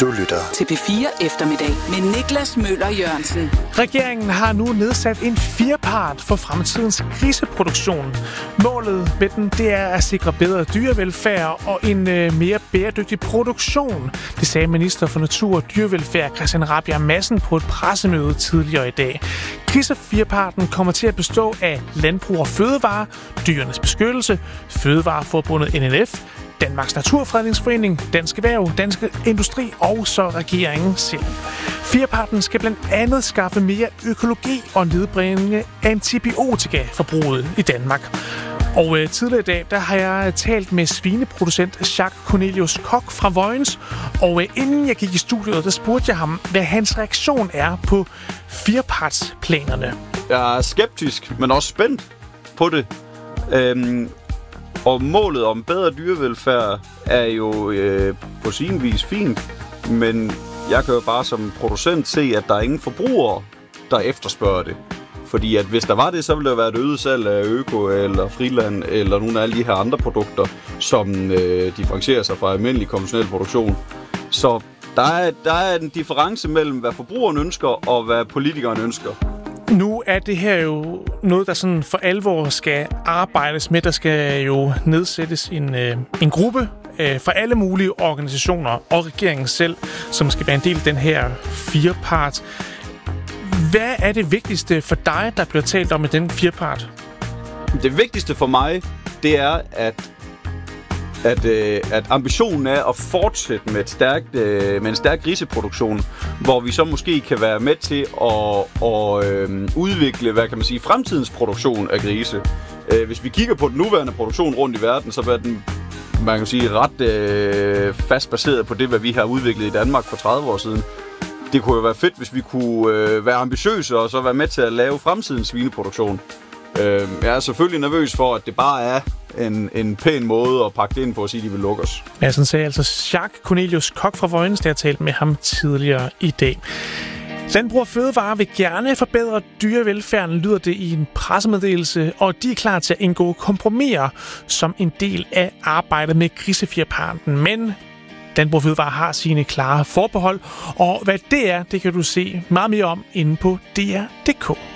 Du lytter til P4 Eftermiddag med Niklas Møller Jørgensen. Regeringen har nu nedsat en 4-part for fremtidens griseproduktion. Målet med den, det er at sikre bedre dyrevelfærd og en mere bæredygtig produktion. Det sagde minister for Natur og Dyrevelfærd Christian Rabjerg Madsen på et pressemøde tidligere i dag. Grise 4-parten kommer til at bestå af Landbrug og Fødevare, Dyrenes Beskyttelse, Fødevareforbundet NNF, Danmarks Naturfredningsforening, Dansk Erhverv, Dansk Industri og så regeringen selv. 4-parten skal blandt andet skaffe mere økologi og nedbringe antibiotikaforbruget i Danmark. Og tidligere i dag, der har jeg talt med svineproducent Jacques Cornelius Koch fra Vojens. Og inden jeg gik i studiet, der spurgte jeg ham, hvad hans reaktion er på 4-partsplanerne. Jeg er skeptisk, men også spændt på det. Og målet om bedre dyrevelfærd er jo på sin vis fint, men jeg kan jo bare som producent se, at der er ingen forbrugere, der efterspørger det. Fordi at hvis der var det, så ville der være et øget salg af Øko eller Friland eller nogle af alle de her andre produkter, som differentierer sig fra almindelig konventionel produktion. Så der er en difference mellem, hvad forbrugeren ønsker og hvad politikeren ønsker. Nu er det her jo noget, der sådan for alvor skal arbejdes med. Der skal jo nedsættes en gruppe for alle mulige organisationer og regeringen selv, som skal være en del af den her 4-part. Hvad er det vigtigste for dig, der bliver talt om i den 4-part? Det vigtigste for mig, det er, at ambitionen er at fortsætte med en stærk griseproduktion, hvor vi så måske kan være med til at udvikle, hvad kan man sige, fremtidens produktion af grise. Hvis vi kigger på den nuværende produktion rundt i verden, så er den, man kan sige, ret fast baseret på det, hvad vi har udviklet i Danmark for 30 år siden. Det kunne jo være fedt, hvis vi kunne være ambitiøse og så være med til at lave fremtidens svineproduktion. Jeg er selvfølgelig nervøs for, at det bare er en pæn måde at pakke det ind på at sige, at de vil lukke os. Ja, sådan sagde altså Jacques Cornelius Koch fra Vojens, der har talt med ham tidligere i dag. Landbrug og Fødevare vil gerne forbedre dyrevelfærden, lyder det i en pressemeddelelse, og de er klar til at indgå kompromiser som en del af arbejdet med grise 4-parten. Men Landbrug og Fødevare har sine klare forbehold, og hvad det er, det kan du se meget mere om inde på DR.dk.